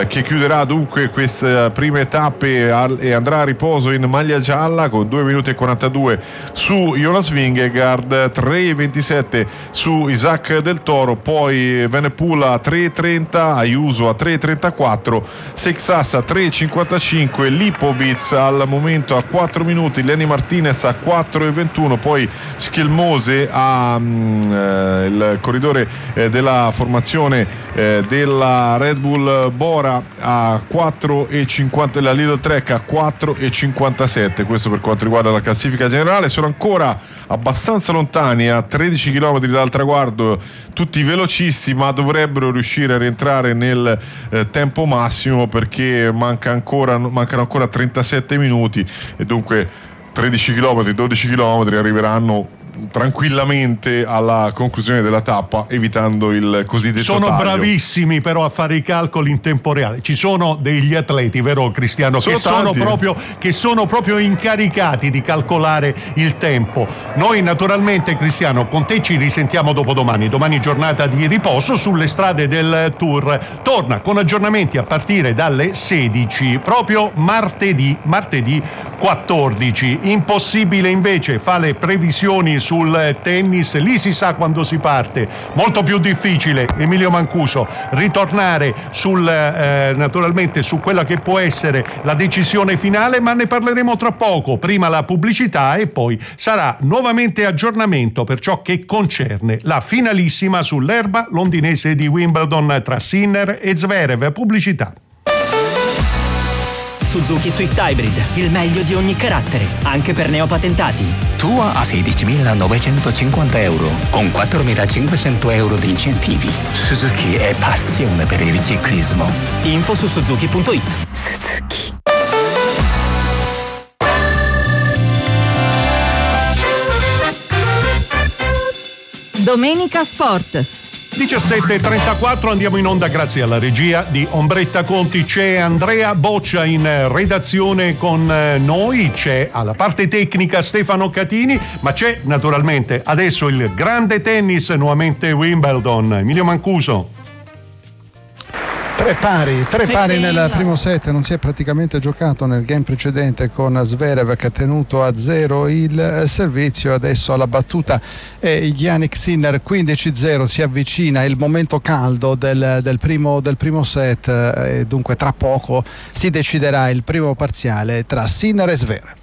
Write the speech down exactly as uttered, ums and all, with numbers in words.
che chiuderà dunque queste prime tappe al, e andrà a riposo in maglia gialla con due minuti e quarantadue su Jonas Vingegaard, tre e ventisette su Isaac Del Toro, poi Venepool a tre e trenta, Ayuso a tre e trentaquattro, Seixas a tre e cinquantacinque, Lipovic al momento a quattro minuti, Lenny Martinez a quattro e ventuno, poi Schilmose a mm, eh, il corridore eh, della formazione eh, della Red Bull Bora a quattro e cinquanta, la Lidl Trek a quattro e cinquantasette. Questo per quanto riguarda la classifica generale. Sono ancora abbastanza lontani, a tredici chilometri dal traguardo, tutti velocissimi, ma dovrebbero riuscire a rientrare nel eh, tempo massimo, perché manca ancora, mancano ancora trentasette minuti e dunque tredici chilometri, dodici chilometri arriveranno tranquillamente alla conclusione della tappa, evitando il cosiddetto sono taglio. Bravissimi però a fare i calcoli in tempo reale. Ci sono degli atleti, vero Cristiano, sono che sono, proprio, che sono proprio incaricati di calcolare il tempo. Noi naturalmente, Cristiano, con te ci risentiamo dopodomani. Domani giornata di riposo sulle strade del Tour. Torna con aggiornamenti a partire dalle sedici, proprio martedì, martedì quattordici. Impossibile invece fare le previsioni sul tennis, lì si sa quando si parte. Molto più difficile, Emilio Mancuso, ritornare sul eh, naturalmente su quella che può essere la decisione finale, ma ne parleremo tra poco. Prima la pubblicità e poi sarà nuovamente aggiornamento per ciò che concerne la finalissima sull'erba londinese di Wimbledon tra Sinner e Zverev. Pubblicità. Suzuki Swift Hybrid, il meglio di ogni carattere, anche per neopatentati. Tua a sedicimilanovecentocinquanta euro, con quattromilacinquecento euro di incentivi. Suzuki è passione per il ciclismo. Info su suzuki punto it. Suzuki. Domenica Sport. diciassette e trentaquattro, andiamo in onda grazie alla regia di Ombretta Conti. C'è Andrea Boccia in redazione con noi, c'è alla parte tecnica Stefano Catini, ma c'è naturalmente adesso il grande tennis, nuovamente Wimbledon. Emilio Mancuso. Tre pari, tre pari nel primo set, non si è praticamente giocato nel game precedente con Zverev che ha tenuto a zero il servizio. Adesso alla battuta eh, Jannik Sinner quindici zero, si avvicina il momento caldo del, del, primo, del primo set eh, e dunque tra poco si deciderà il primo parziale tra Sinner e Zverev.